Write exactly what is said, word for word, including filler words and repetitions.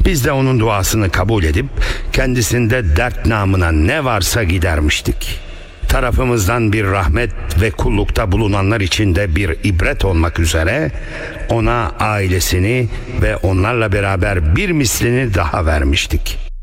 Biz de onun duasını kabul edip kendisinde dert namına ne varsa gidermiştik. Tarafımızdan bir rahmet ve kullukta bulunanlar için de bir ibret olmak üzere ona ailesini ve onlarla beraber bir mislini daha vermiştik.